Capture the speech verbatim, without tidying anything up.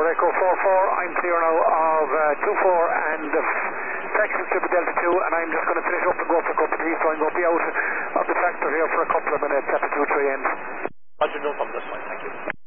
Echo four four, I'm clear now of uh, two four and the Texas Triple Delta two, and I'm just going to finish up and go for a cup of tea, so I'm going to be out of the tractor here for a couple of minutes at the two three end. Roger, no problem, that's fine, thank you.